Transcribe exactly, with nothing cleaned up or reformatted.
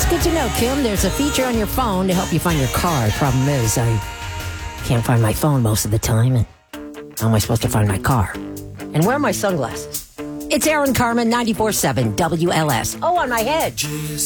That's good to know, Kim. There's a feature on your phone to help you find your car. Problem is, I can't find my phone most of the time. And how am I supposed to find my car? And where are my sunglasses? It's Aaron Carmen, ninety-four seven W L S. Oh, on my head.